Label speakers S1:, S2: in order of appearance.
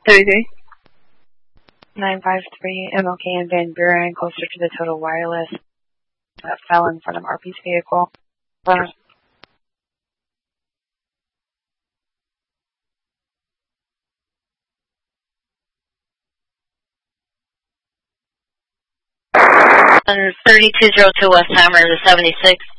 S1: 33.
S2: 953 MLK in Van Buren, closer to the Total Wireless. That fell in front of RP's vehicle. Burn.
S3: Under 3202 Westheimer, the 76.